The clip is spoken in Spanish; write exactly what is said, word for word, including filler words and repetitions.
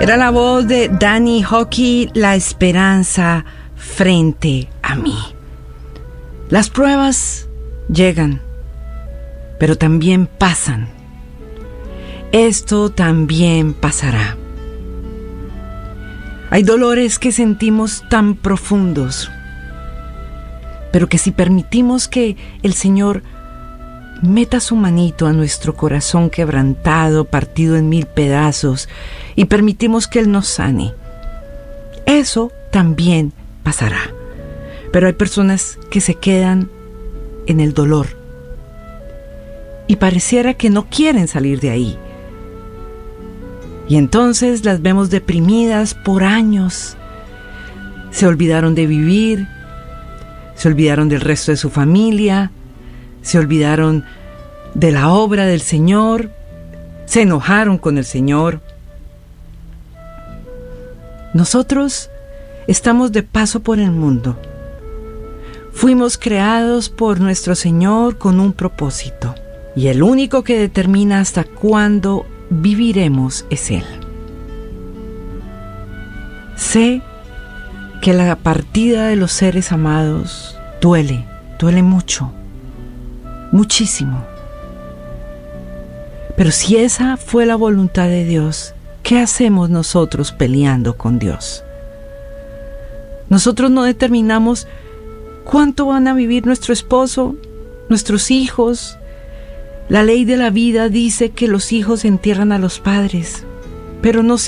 Era la voz de Danny Hockey, La esperanza frente a mí. Las pruebas llegan, pero también pasan. Esto también pasará. Hay dolores que sentimos tan profundos, pero que si permitimos que el Señor meta su manito a nuestro corazón quebrantado, partido en mil pedazos, y permitimos que Él nos sane, eso también pasará. Pero hay personas que se quedan en el dolor y pareciera que no quieren salir de ahí. Y entonces las vemos deprimidas por años. Se olvidaron de vivir, se olvidaron del resto de su familia, se olvidaron de la obra del Señor, se enojaron con el Señor. Nosotros estamos de paso por el mundo. Fuimos creados por nuestro Señor con un propósito, y el único que determina hasta cuándo viviremos es Él. Sé que la partida de los seres amados duele, duele mucho, muchísimo. Pero si esa fue la voluntad de Dios, ¿qué hacemos nosotros peleando con Dios? Nosotros no determinamos cuánto van a vivir nuestro esposo, nuestros hijos. La ley de la vida dice que los hijos entierran a los padres, pero no